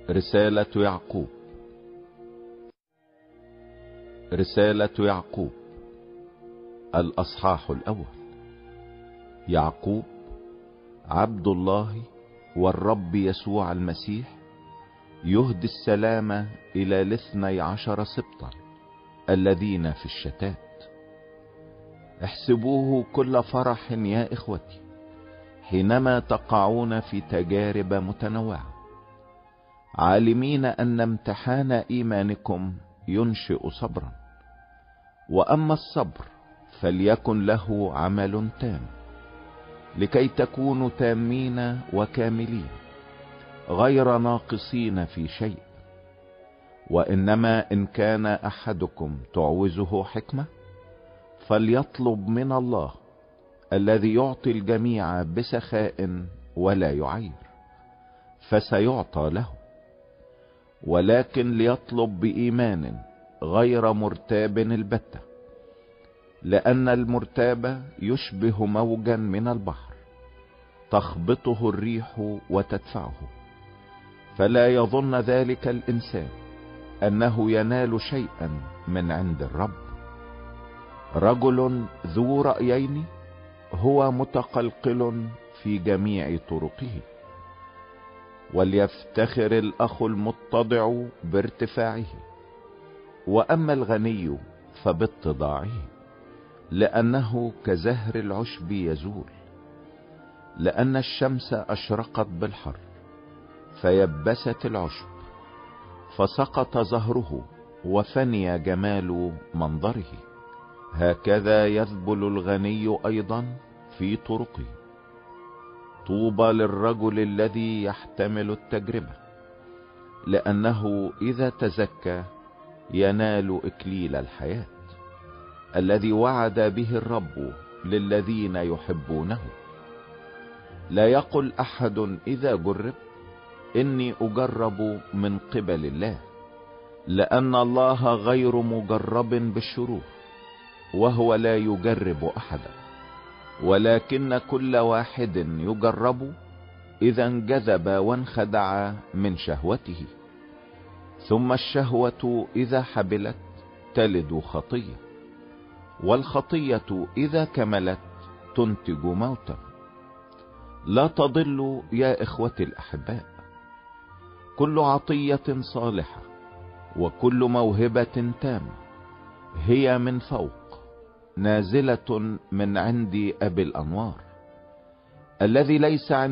رسالة يعقوب. رسالة يعقوب الأصحاح الأول. يعقوب عبد الله والرب يسوع المسيح يهدي السلام إلى 12 سبطا الذين في الشتات. احسبوه كل فرح يا إخوتي حينما تقعون في تجارب متنوعة، عالمين أن امتحان إيمانكم ينشئ صبرا، وأما الصبر فليكن له عمل تام، لكي تكونوا تامين وكاملين غير ناقصين في شيء. وإنما إن كان أحدكم تعوزه حكمة فليطلب من الله الذي يعطي الجميع بسخاء ولا يعير، فسيعطى له. ولكن ليطلب بإيمان غير مرتاب البتة، لأن المرتاب يشبه موجا من البحر تخبطه الريح وتدفعه. فلا يظن ذلك الإنسان أنه ينال شيئا من عند الرب. رجل ذو رأيين هو متقلقل في جميع طرقه. وليفتخر الأخ المتضع بارتفاعه، وأما الغني فباتضاعه، لأنه كزهر العشب يزول. لأن الشمس أشرقت بالحر فيبست العشب، فسقط زهره وفني جمال منظره. هكذا يذبل الغني أيضا في طرقه. طوبى للرجل الذي يحتمل التجربة، لأنه إذا تزكى ينال إكليل الحياة الذي وعد به الرب للذين يحبونه. لا يقل أحد إذا جرب إني أجرب من قبل الله، لأن الله غير مجرب بالشرور، وهو لا يجرب أحدا. ولكن كل واحد يجرب إذا انجذب وانخدع من شهوته. ثم الشهوة إذا حبلت تلد خطية، والخطية إذا كملت تنتج موتا. لا تضلوا يا إخوتي الأحباء. كل عطية صالحة وكل موهبة تامة هي من فوق، نازلة من عند أبي الأنوار، الذي ليس